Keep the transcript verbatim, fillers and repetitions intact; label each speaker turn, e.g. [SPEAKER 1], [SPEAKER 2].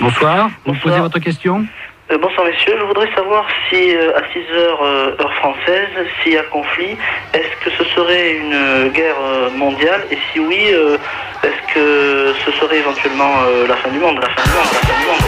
[SPEAKER 1] Bonsoir, vous
[SPEAKER 2] Bonsoir.
[SPEAKER 1] posez votre question.
[SPEAKER 2] Euh, bonsoir messieurs, je voudrais savoir si euh, à six heures euh, heure française, s'il y a conflit, est-ce que ce serait une euh, guerre euh, mondiale et si oui, euh, est-ce que ce serait éventuellement euh, la fin du monde, la fin du monde, la fin du monde